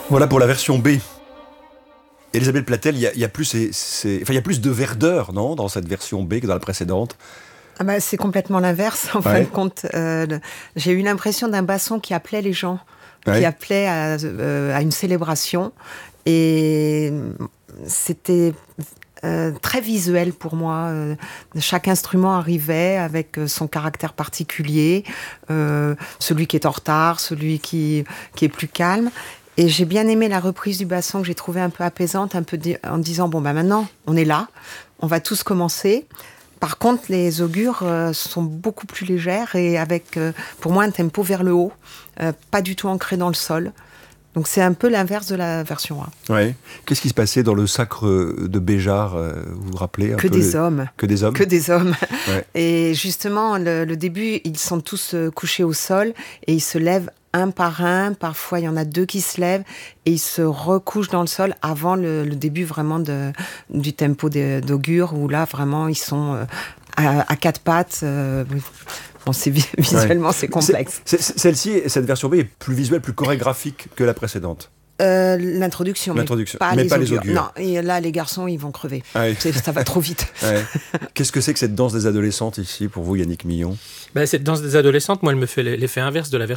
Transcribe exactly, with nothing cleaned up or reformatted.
Voilà pour la version B. Elisabeth Platel, il y a, il y a plus, c'est, c'est, enfin, il y a plus de verdeur, non, dans cette version B que dans la précédente. Ah bah, c'est complètement l'inverse, en Ouais. fin de compte. Euh, j'ai eu l'impression d'un basson qui appelait les gens, Ouais. qui appelait à, euh, à une célébration. Et c'était euh, très visuel pour moi. Euh, chaque instrument arrivait avec son caractère particulier. Euh, celui qui est en retard, celui qui, qui est plus calme. Et j'ai bien aimé la reprise du basson que j'ai trouvée un peu apaisante, un peu di- en disant, bon, ben maintenant, on est là, on va tous commencer. Par contre, les augures euh, sont beaucoup plus légères et avec, euh, pour moi, un tempo vers le haut, euh, pas du tout ancré dans le sol. Donc c'est un peu l'inverse de la version A. Ouais. Qu'est-ce qui se passait dans le sacre de Béjart, euh, vous vous rappelez un Que peu des le... hommes. Que des hommes. Que des hommes. Ouais. Et justement, le, le début, ils sont tous euh, couchés au sol et ils se lèvent un par un. Parfois, il y en a deux qui se lèvent et ils se recouchent dans le sol avant le, le début vraiment de, du tempo de, d'augure où là, vraiment, ils sont euh, à, à quatre pattes. Euh, bon, c'est, visuellement, ouais. c'est complexe. C'est, c'est, celle-ci, cette version B est plus visuelle, plus chorégraphique que la précédente. Euh, l'introduction, l'introduction, mais pas, mais les, pas augures. les augures. Non, et là, les garçons, ils vont crever. Ah oui. Ça va trop vite. Ouais. Qu'est-ce que c'est que cette danse des adolescentes ici, pour vous, Yannick Millon ? Ben, cette danse des adolescentes, moi, elle me fait l'effet inverse de la version